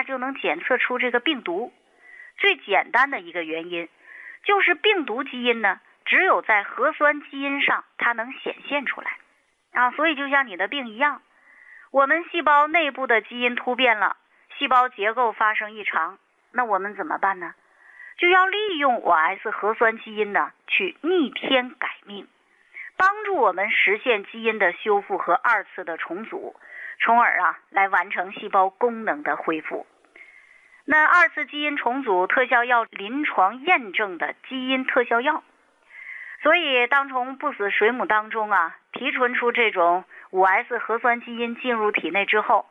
就能检测出这个病毒。最简单的一个原因就是病毒基因呢，只有在核酸基因上它能显现出来啊，所以就像你的病一样，我们细胞内部的基因突变了，细胞结构发生异常，那我们怎么办呢？就要利用 5S 核酸基因呢，去逆天改命，帮助我们实现基因的修复和2次的重组，从而来完成细胞功能的恢复。那2次基因重组特效药临床验证的基因特效药，所以当从不死水母当中提纯出这种 5S 核酸基因进入体内之后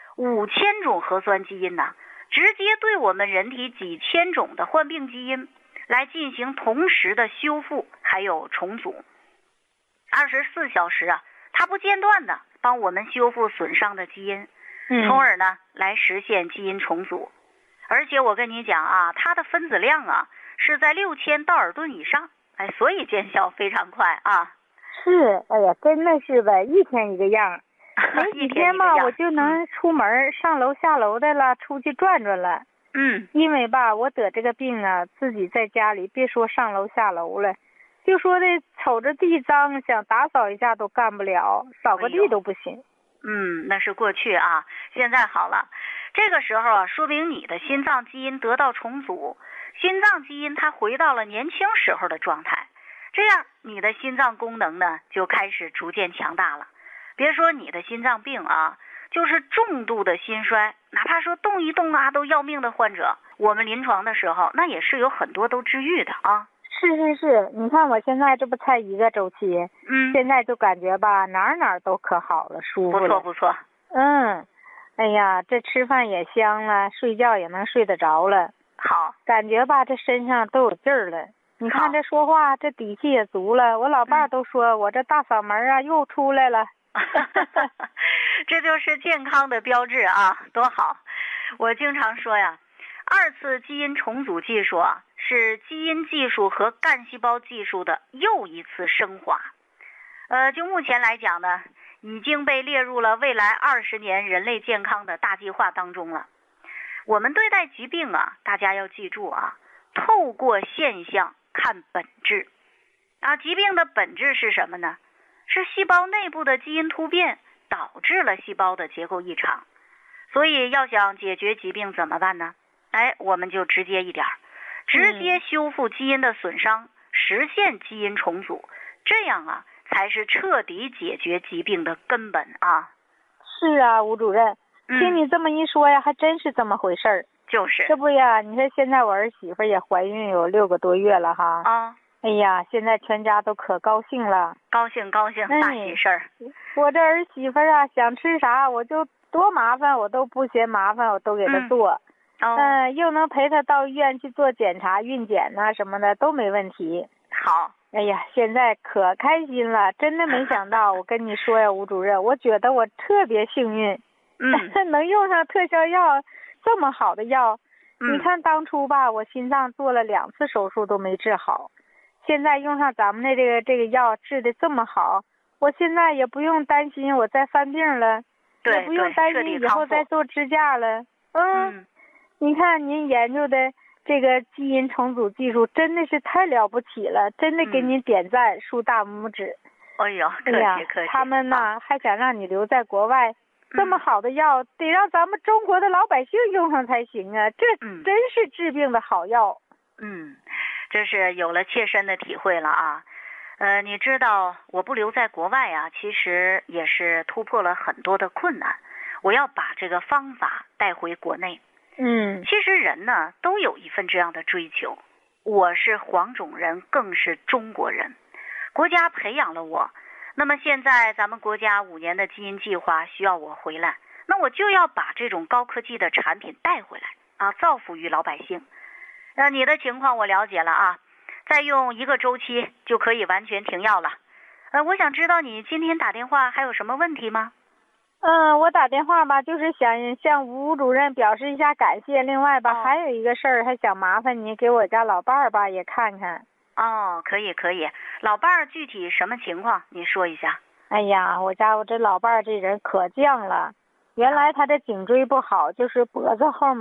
，5000种核酸基因直接对我们人体几千种的患病基因来进行同时的修复还有重组。24小时它不间断的帮我们修复损伤的基因，从而呢来实现基因重组。而且我跟你讲它的分子量是在6000道尔顿以上，所以见效非常快是，哎呀，真的是呗，一天一个样。没几天吧，我就能出门上楼下楼的了，出去转转了。因为吧，我得这个病自己在家里别说上楼下楼了，就说的瞅着地脏，想打扫一下都干不了，扫个地都不行。 那是过去现在好了。这个时候说明你的心脏基因得到重组，心脏基因它回到了年轻时候的状态，这样你的心脏功能呢就开始逐渐强大了。别说你的心脏病就是重度的心衰，哪怕说动一动都要命的患者，我们临床的时候那也是有很多都治愈的是，你看我现在这不才1个周期，现在就感觉吧哪儿都可好了，舒服了。 不错。 哎呀，这吃饭也香了，睡觉也能睡得着了。 好， 感觉吧这身上都有劲儿了。你看这说话这底气也足了，我老爸都说我这大嗓门又出来了。 这就是健康的标志多好。我经常说2次基因重组技术是基因技术和干细胞技术的又一次升华。就目前来讲呢，已经被列入了未来20年人类健康的大计划当中了。我们对待疾病大家要记住透过现象看本质疾病的本质是什么呢？是细胞内部的基因突变导致了细胞的结构异常。所以要想解决疾病怎么办呢？我们就直接一点，直接修复基因的损伤，实现基因重组，这样才是彻底解决疾病的根本是吴主任，听你这么一说呀，还真是这么回事儿。 就是这不呀，你说现在我儿媳妇也怀孕有6个多月了哎呀，现在全家都可高兴了。 高兴，大喜事儿。 我这儿媳妇想吃啥我就多麻烦我都不嫌麻烦，我都给她做。又能陪她到医院去做检查，孕检什么的都没问题。 好。 哎呀，现在可开心了，真的没想到。我跟你说呀，吴主任，我觉得我特别幸运，能用上特效药，这么好的药。你看当初吧，我心脏做了2次手术都没治好，现在用上咱们的这个药治的这么好，我现在也不用担心我再犯病了，也不用担心以后再做支架了。你看您研究的这个基因重组技术真的是太了不起了，真的给您点赞，竖大拇指。 哎呦，客气。 他们还想让你留在国外，这么好的药得让咱们中国的老百姓用上才行这真是治病的好药。 这是有了切身的体会了你知道我不留在国外其实也是突破了很多的困难，我要把这个方法带回国内。其实人呢都有一份这样的追求，我是黄种人，更是中国人，国家培养了我，那么现在咱们国家5年的基因计划需要我回来，那我就要把这种高科技的产品带回来造福于老百姓。你的情况我了解了再用1个周期就可以完全停药了。我想知道你今天打电话还有什么问题吗？ 我打电话吧，就是想向吴主任表示一下感谢。另外吧，还有一个事儿，还想麻烦您给我家老伴儿吧也看看。 可以。老伴儿具体什么情况？你说一下。 哎呀，我这老伴儿这人可犟了。原来他这颈椎不好，就是脖子后面